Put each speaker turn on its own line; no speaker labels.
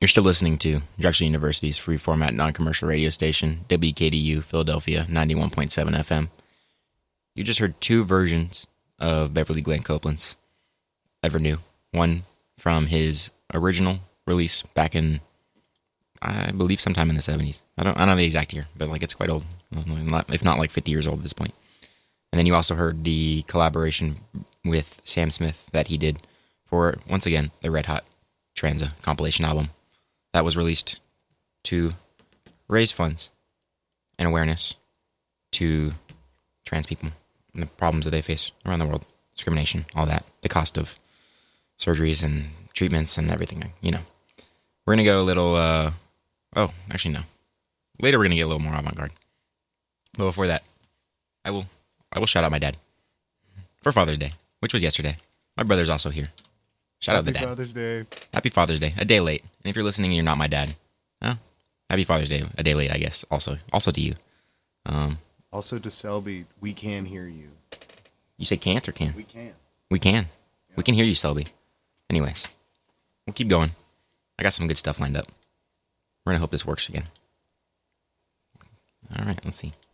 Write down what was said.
You're still listening to Drexel University's free format non-commercial radio station, WKDU Philadelphia 91.7 FM. You just heard two versions of Beverly Glenn Copeland's Ever New. One from his original release back in, I believe, sometime in the 70s. I don't know the exact year, but like it's quite old, if not like 50 years old at this point. And then you also heard the collaboration with Sam Smith that he did for, once again, the Red Hot Tranza compilation album that was released to raise funds and awareness to trans people and the problems that they face around the world, discrimination, all that, the cost of surgeries and treatments and everything, you know. We're going to go a little, actually no. Later we're going to get a little more avant-garde. But before that, I will shout out my dad for Father's Day, which was yesterday. My brother's also here. Shout out the dad.
Happy Father's Day.
Happy Father's Day. A day late. And if you're listening and you're not my dad, happy Father's Day. A day late, I guess. Also to you.
Also to Selby, we can hear you.
You say can't or can?
We can.
We can. Yeah. We can hear you, Selby. Anyways, we'll keep going. I got some good stuff lined up. We're going to hope this works again. All right, let's see.